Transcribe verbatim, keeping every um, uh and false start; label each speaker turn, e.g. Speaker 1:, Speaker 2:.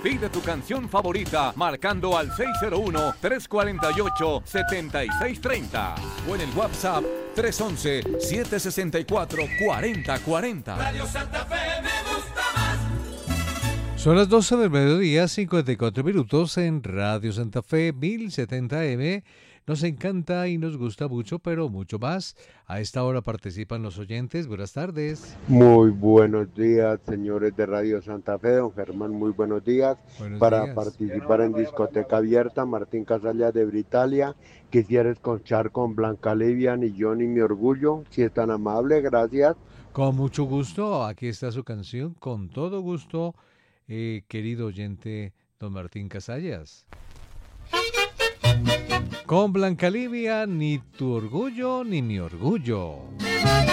Speaker 1: Pide tu canción favorita marcando al seis cero uno, tres cuatro ocho, siete seis tres cero o en el WhatsApp tres uno uno, siete seis cuatro, cuatro cero cuatro cero.
Speaker 2: Radio Santa Fe me gusta más.
Speaker 3: Son las doce del mediodía, cincuenta y cuatro minutos en Radio Santa Fe mil setenta eme. Nos encanta y nos gusta mucho, pero mucho más. A esta hora participan los oyentes. Buenas tardes.
Speaker 4: Muy buenos días, señores de Radio Santa Fe. Don Germán, muy buenos días.
Speaker 3: Buenos
Speaker 4: Para
Speaker 3: días.
Speaker 4: participar en Discoteca Abierta, Martín Casalla de Britalia. Quisiera escuchar con Blanca Livian y Johnny Mi Orgullo. Si es tan amable, gracias.
Speaker 3: Con mucho gusto, aquí está su canción. Con todo gusto, eh, querido oyente don Martín Casallas. Con Blanca Livia, ni tu orgullo ni mi orgullo.